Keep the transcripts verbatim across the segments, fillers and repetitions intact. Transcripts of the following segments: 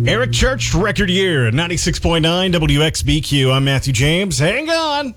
Eric Church, record year, ninety-six point nine W X B Q. I'm Matthew James. Hang on.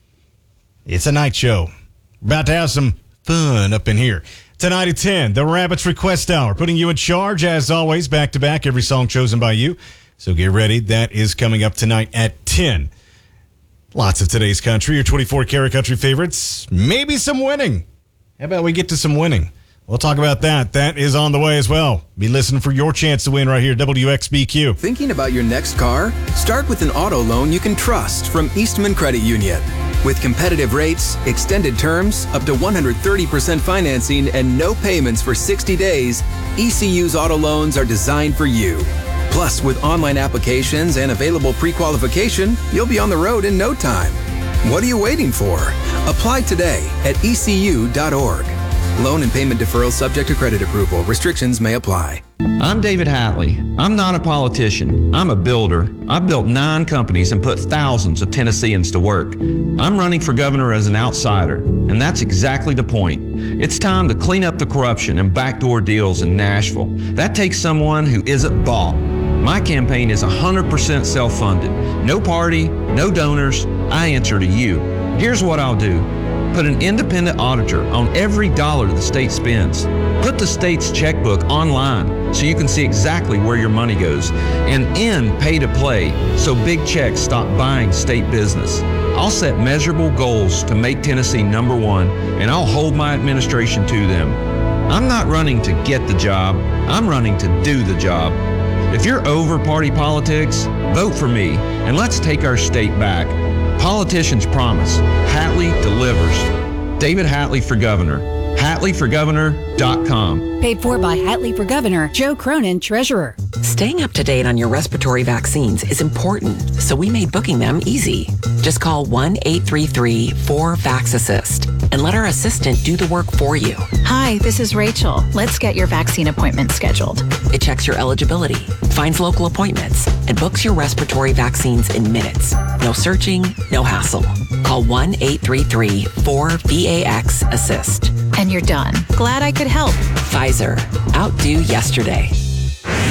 It's a night show. About to have some fun up in here. Tonight at ten, the Rabbits Request Hour. Putting you in charge, as always, back-to-back, every song chosen by you. So get ready. That is coming up tonight at ten. Lots of today's country, your twenty-four karat country favorites. Maybe some winning. How about we get to some winning? We'll talk about that. That is on the way as well. Be listening for your chance to win right here, W X B Q. Thinking about your next car? Start with an auto loan you can trust from Eastman Credit Union. With competitive rates, extended terms, up to one hundred thirty percent financing, and no payments for sixty days, E C U's auto loans are designed for you. Plus, with online applications and available pre-qualification, you'll be on the road in no time. What are you waiting for? Apply today at E C U dot org. Loan and payment deferral subject to credit approval. Restrictions may apply. I'm David Hatley. I'm not a politician. I'm a builder. I've built nine companies and put thousands of Tennesseans to work. I'm running for governor as an outsider, and that's exactly the point. It's time to clean up the corruption and backdoor deals in Nashville. That takes someone who isn't bought. My campaign is one hundred percent self-funded. No party, no donors. I answer to you. Here's what I'll do. Put an independent auditor on every dollar the state spends. Put the state's checkbook online so you can see exactly where your money goes. And end pay to play so big checks stop buying state business. I'll set measurable goals to make Tennessee number one, and I'll hold my administration to them. I'm not running to get the job. I'm running to do the job. If you're over party politics, vote for me, and let's take our state back. Politicians promise. Hatley delivers. David Hatley for governor. Hatley for governor dot com. Paid for by Hatley for Governor, Joe Cronin, Treasurer. Staying up to date on your respiratory vaccines is important, so we made booking them easy. Just call one eight three three four vax assist and let our assistant do the work for you. Hi, this is Rachel. Let's get your vaccine appointment scheduled. It checks your eligibility, finds local appointments, and books your respiratory vaccines in minutes. No searching, no hassle. Call one eight three three four vax assist. And you're done. Glad I could help. Pfizer. Outdo yesterday.